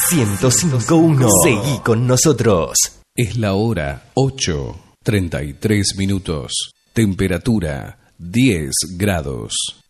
105.1. Seguí con nosotros. Es la hora 8:33. Temperatura 10 grados.